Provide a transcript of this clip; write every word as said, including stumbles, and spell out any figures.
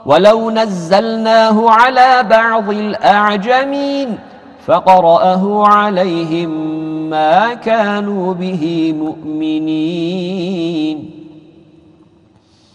ولو نزلناه على بعض الأعجمين فقرأه عليهم ما كانوا به مؤمنين.